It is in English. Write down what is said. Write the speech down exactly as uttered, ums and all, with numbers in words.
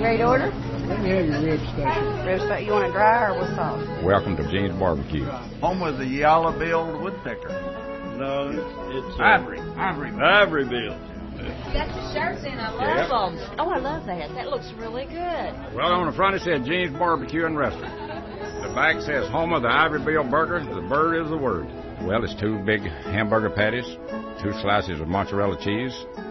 Ready to order? Let me have your rib special. Rib special. You want it dry or with sauce? Welcome to Gene's Barbecue. Home of the yellow-billed woodpecker. No, it's, it's uh, Ivory. Ivory. Ivory bill. You got your shirts in. I love Yep. them. Oh, I love that. That looks really good. Well, on the front it said Gene's Barbecue and Restaurant. The back says home of the Ivory Bill Burger. The bird is the word. Well, it's two big hamburger patties, two slices of mozzarella cheese,